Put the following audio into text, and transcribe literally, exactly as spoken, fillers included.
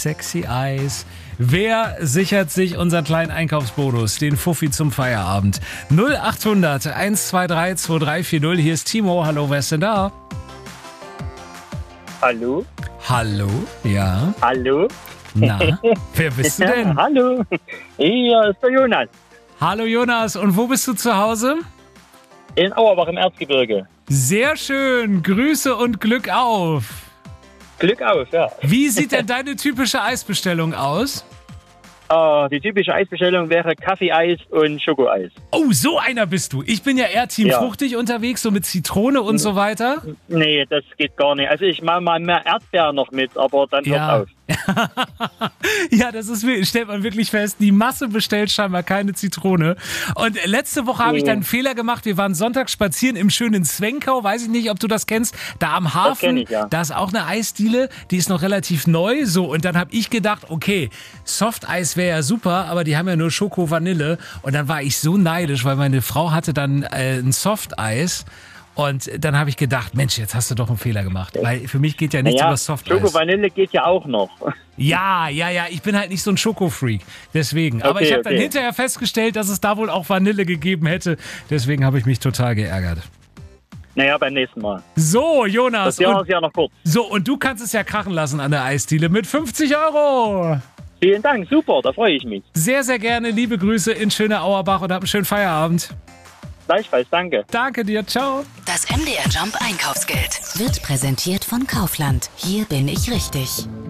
Sexy Eis. Wer sichert sich unseren kleinen Einkaufsbonus, den Fuffi zum Feierabend? null acht hundert eins zwei drei zwei drei vier null. Hier ist Timo. Hallo, wer ist denn da? Hallo? Hallo? Ja? Hallo? Na, wer bist du denn? Hallo? Hier ist der Jonas. Hallo Jonas, und wo bist du zu Hause? In Auerbach im Erzgebirge. Sehr schön, Grüße und Glück auf. Glück auf, ja. Wie sieht denn deine typische Eisbestellung aus? Uh, die typische Eisbestellung wäre Kaffee-Eis und Schokoeis. Oh, so einer bist du. Ich bin ja eher Team Ja. fruchtig unterwegs, so mit Zitrone und so weiter. Nee, das geht gar nicht. Also ich mache mal mehr Erdbeeren noch mit, aber dann hört Ja. auf. Ja, das ist, wir- stellt man wirklich fest, die Masse bestellt scheinbar keine Zitrone. Und letzte Woche habe ich Nee. dann einen Fehler gemacht. Wir waren Sonntag spazieren im schönen Zwenkau. Weiß ich nicht, ob du das kennst. Da am Hafen, kenn ich, ja. da ist auch eine Eisdiele. Die ist noch relativ neu. So, und dann habe ich gedacht, okay, Softeis wäre ja super, aber die haben ja nur Schoko Vanille. Und dann war ich so neidisch, weil meine Frau hatte dann äh, ein Softeis. Und dann habe ich gedacht, Mensch, jetzt hast du doch einen Fehler gemacht. Weil für mich geht ja nichts Naja, über Softeis. Schoko-Vanille geht ja auch noch. Ja, ja, ja, ich bin halt nicht so ein Schokofreak, deswegen. Aber Okay, ich habe dann okay. hinterher festgestellt, dass es da wohl auch Vanille gegeben hätte. Deswegen habe ich mich total geärgert. Naja, beim nächsten Mal. So, Jonas, Das Jahr und, ist ja noch kurz. so, und du kannst es ja krachen lassen an der Eisdiele mit fünfzig Euro. Vielen Dank, super, da freue ich mich. Sehr, sehr gerne, liebe Grüße in schöne Auerbach und hab einen schönen Feierabend. Gleichfalls, danke. Danke dir, ciao. Das M D R Jump Einkaufsgeld wird präsentiert von Kaufland. Hier bin ich richtig.